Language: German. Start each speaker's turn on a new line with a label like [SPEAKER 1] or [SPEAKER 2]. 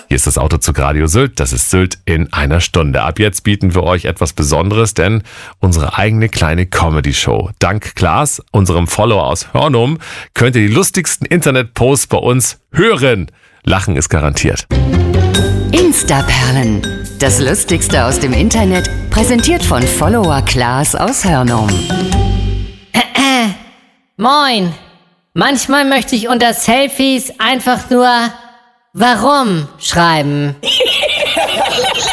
[SPEAKER 1] Hier ist das Autozug Radio Sylt. Das ist Sylt in einer Stunde. Ab jetzt bieten wir euch etwas Besonderes, denn unsere eigene kleine Comedy-Show. Dank Klaas, unserem Follower aus Hörnum, könnt ihr die lustigsten Internet-Posts bei uns hören. Lachen ist garantiert.
[SPEAKER 2] Instaperlen. Das Lustigste aus dem Internet, präsentiert von Follower Klaas aus Hörnum.
[SPEAKER 3] Moin. Manchmal möchte ich unter Selfies einfach nur "Warum" schreiben.